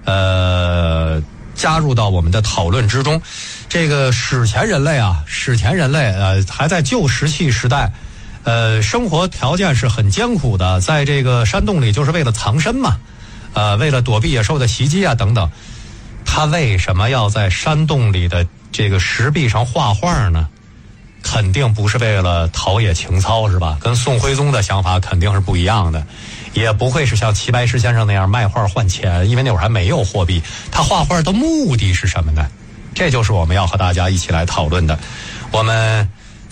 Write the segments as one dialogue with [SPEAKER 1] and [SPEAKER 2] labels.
[SPEAKER 1] 加入到我们的讨论之中。这个史前人类还在旧石器时代，生活条件是很艰苦的，在这个山洞里就是为了藏身嘛，为了躲避野兽的袭击啊等等。他为什么要在山洞里的这个石壁上画画呢？肯定不是为了陶冶情操，是吧？跟宋徽宗的想法肯定是不一样的，也不会是像齐白石先生那样卖画换钱，因为那会儿还没有货币。他画画的目的是什么呢？这就是我们要和大家一起来讨论的。我们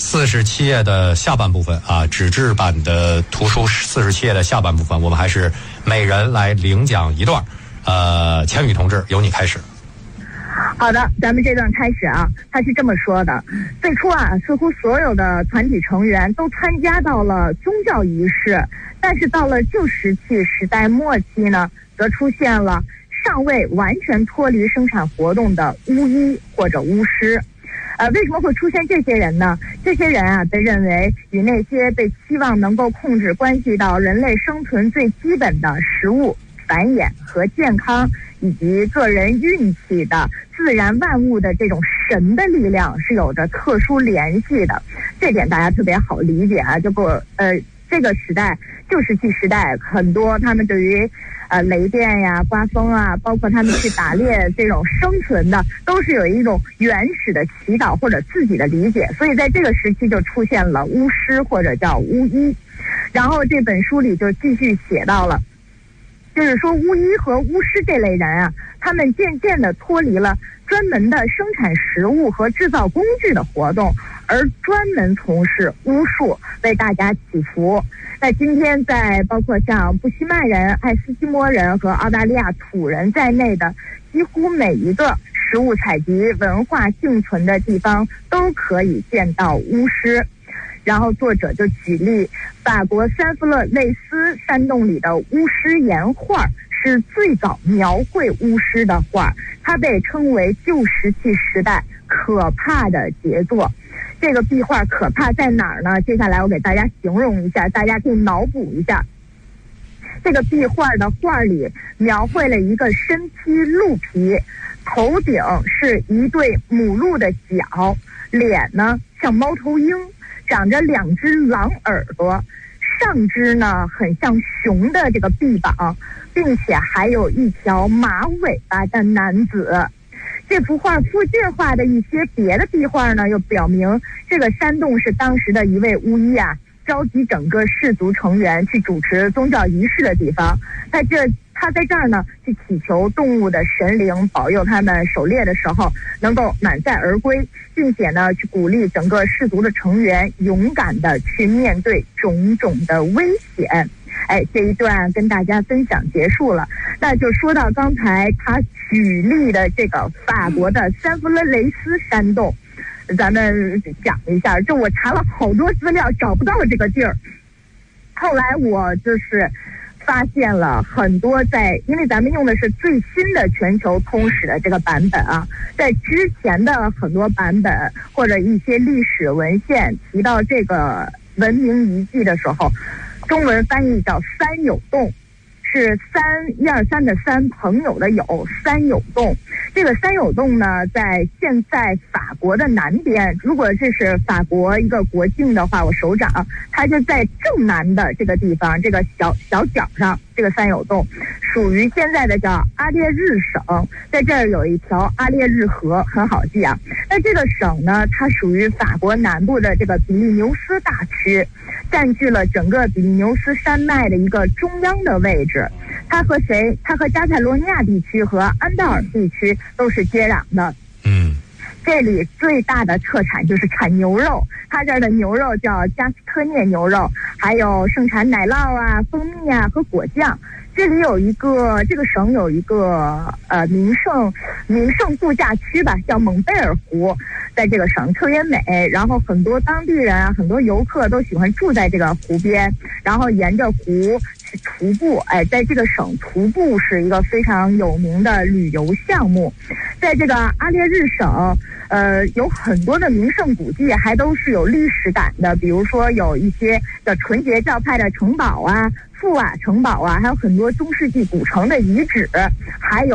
[SPEAKER 1] 47页的下半部分啊，纸质版的图书47页的下半部分，我们还是每人来领讲一段。千羽同志，由你开始。
[SPEAKER 2] 好的，咱们这段开始啊，他是这么说的：最初啊，似乎所有的团体成员都参加到了宗教仪式，但是到了旧石器时代末期呢，则出现了尚未完全脱离生产活动的巫医或者巫师。为什么会出现这些人呢？这些人啊，被认为与那些被期望能够控制关系到人类生存最基本的食物、繁衍和健康，以及个人运气的自然万物的这种神的力量是有着特殊联系的。这点大家特别好理解啊。这个时代，旧石器时代，很多他们对于雷电呀、刮风啊，包括他们去打猎这种生存的，都是有一种原始的祈祷或者自己的理解，所以在这个时期就出现了巫师或者叫巫医。然后这本书里就继续写到了，就是说巫医和巫师这类人啊，他们渐渐地脱离了专门的生产食物和制造工具的活动，而专门从事巫术，为大家祈福。那今天在包括像布希曼人、爱斯基摩人和澳大利亚土人在内的几乎每一个食物采集文化幸存的地方都可以见到巫师。然后作者就举例，法国三弗勒类斯山洞里的巫师岩画是最早描绘巫师的画，它被称为旧石器时代可怕的杰作。这个壁画可怕在哪儿呢？接下来我给大家形容一下，大家可以脑补一下。这个壁画的画里描绘了一个身披鹿皮，头顶是一对母鹿的角，脸呢像猫头鹰，长着2只狼耳朵，上肢呢很像熊的这个臂膀，并且还有一条马尾巴的男子。这幅画附近画的一些别的壁画呢，又表明这个山洞是当时的一位巫医啊，召集整个氏族成员去主持宗教仪式的地方。他在这儿呢，去祈求动物的神灵保佑他们狩猎的时候能够满载而归，并且呢，去鼓励整个氏族的成员勇敢地去面对种种的危险。这一段跟大家分享结束了。那就说到刚才他举例的这个法国的三弗勒雷斯山洞，咱们讲一下。这我查了好多资料，找不到这个地儿。后来我就是发现了很多因为咱们用的是最新的全球通史的这个版本啊，在之前的很多版本或者一些历史文献提到这个文明遗迹的时候，中文翻译叫三友洞，是1、2、3的3，朋友的友，三友洞。这个三友洞呢，在现在法国的南边。如果这是法国一个国境的话，我手掌它就在正南的这个地方，这个小角上，这个三友洞属于现在的叫阿列日省，在这儿有一条阿列日河，很好记啊。那这个省呢，它属于法国南部的这个比利牛斯大区，占据了整个比利牛斯山脉的一个中央的位置。它和加泰罗尼亚地区和安道尔地区都是接壤的。这里最大的特产就是产牛肉，它这儿的牛肉叫加斯科涅牛肉，还有盛产奶酪啊、蜂蜜啊和果酱。这里这个省有一个名胜度假区吧，叫蒙贝尔湖，在这个省特别美。然后很多当地人啊，很多游客都喜欢住在这个湖边，然后沿着湖去徒步。在这个省徒步是一个非常有名的旅游项目。在这个阿列日省，有很多的名胜古迹，还都是有历史感的，比如说有一些的纯洁教派的城堡啊、富瓦城堡啊，还有很多中世纪古城的遗址，还有